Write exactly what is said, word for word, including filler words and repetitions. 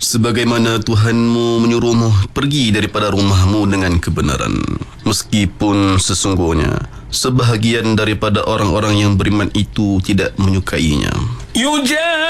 sebagaimana Tuhanmu menyuruhmu pergi daripada rumahmu dengan kebenaran, meskipun sesungguhnya sebahagian daripada orang-orang yang beriman itu tidak menyukainya. Yujah